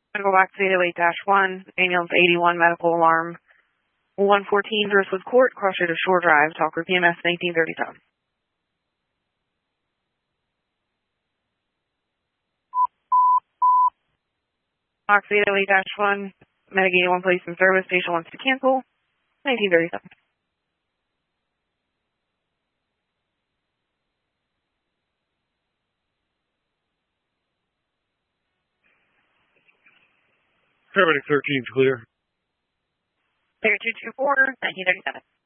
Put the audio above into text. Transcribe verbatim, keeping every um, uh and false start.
I'm going to go back to eight oh eight dash one, ambulance eighty-one, medical alarm. one fourteen, Driftwood Court, cross street of Shore Drive, talk group E M S nineteen thirty-seven. Box eight oh eight dash one, Medic eighty-one, place in service, patient wants to cancel, nineteen thirty-seven. Paramedic thirteen is clear. Clear two two four, nineteen thirty-seven.